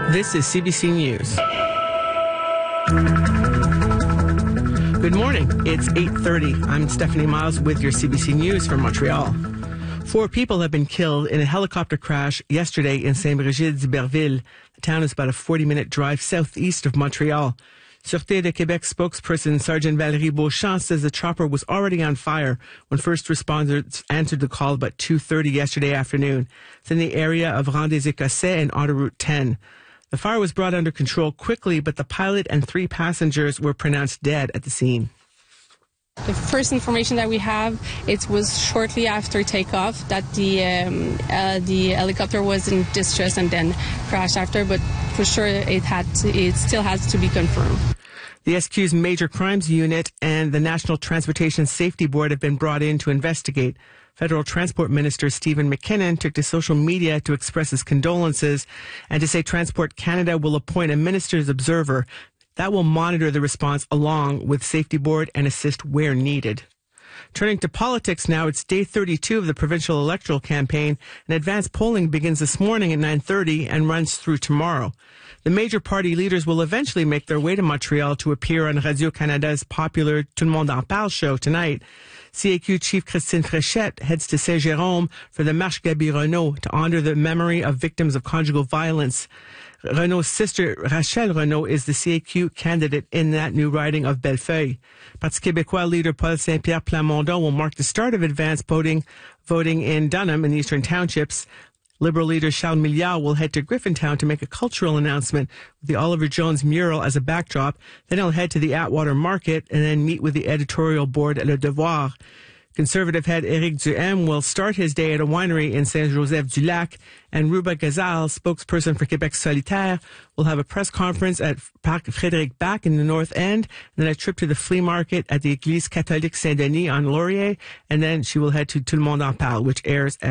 This is CBC News. Good morning. It's 8:30. I'm Stephanie Miles with your CBC News from Montreal. 4 people have been killed in a helicopter crash yesterday in Saint-Brigid-d'Iberville. The town is about a 40-minute drive southeast of Montreal. Sûreté de Québec spokesperson Sergeant Valérie Beauchamp says the chopper was already on fire when first responders answered the call about 2:30 yesterday afternoon. It's in the area of Rang-des-Écossais and Autoroute 10. The fire was brought under control quickly, but the pilot and 3 passengers were pronounced dead at the scene. The first information that we have, it was shortly after takeoff that the helicopter was in distress and then crashed after, but for sure it still has to be confirmed. The SQ's Major Crimes Unit and the National Transportation Safety Board have been brought in to investigate. Federal Transport Minister Stephen McKinnon took to social media to express his condolences and to say Transport Canada will appoint a minister's observer that will monitor the response along with Safety Board and assist where needed. Turning to politics now, it's day 32 of the provincial electoral campaign, and advanced polling begins this morning at 9:30 and runs through tomorrow. The major party leaders will eventually make their way to Montreal to appear on Radio-Canada's popular Tout le monde en parle show tonight. CAQ Chief Christine Fréchette heads to Saint-Jérôme for the Marche Gaby Renault to honor the memory of victims of conjugal violence. Renault's sister, Rachel Renault, is the CAQ candidate in that new riding of Bellefeuille. Parti québécois leader Paul Saint-Pierre Plamondon will mark the start of advanced voting in Dunham in the Eastern Townships. Liberal leader Charles Milliard will head to Griffintown to make a cultural announcement with the Oliver Jones mural as a backdrop. Then he'll head to the Atwater Market and then meet with the editorial board at Le Devoir. Conservative head Éric Duhaime will start his day at a winery in Saint-Joseph-du-Lac, and Ruba Gazal, spokesperson for Québec Solitaire, will have a press conference at Parc Frédéric Bac in the North End, and then a trip to the flea market at the Église catholique Saint-Denis on Laurier, and then she will head to Tout le monde en parle, which airs at